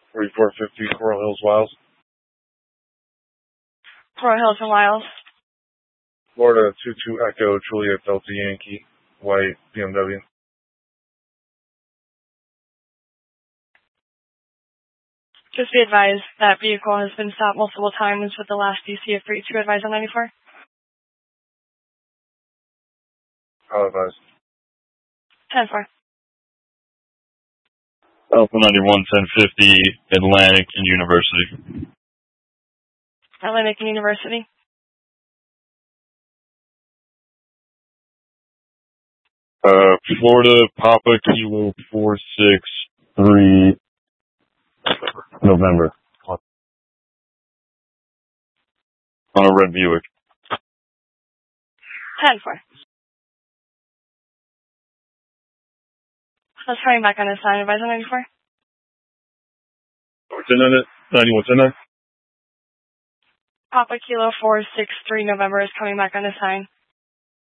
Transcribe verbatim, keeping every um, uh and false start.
forty-four fifty Coral Hills, Wiles. Coral Hills and Wiles. Florida two two Echo Juliet Delta Yankee, white B M W. Just be advised that vehicle has been stopped multiple times with the last D C of three two advised on ninety-four. How advised? ten four. Alpha ninety-one ten fifty Atlantic and University. Atlantic and University. Uh, Florida Papa Kilo four six three November. On a red Buick. ten four. I was coming back on this line. Advise on ninety-four. What's in it? ninety, what's in there? Papa Kilo four six three November is coming back on this line.